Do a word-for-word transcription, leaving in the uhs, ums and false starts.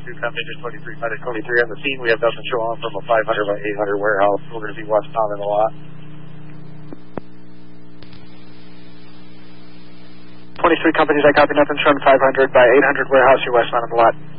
twenty-two company to twenty-three minus twenty-three on the scene. We have nothing showing from a five hundred by eight hundred warehouse. We're going to be westbound in the lot. twenty-three companies, I copy nothing showing five hundred by eight hundred warehouse. You're westbound in the lot.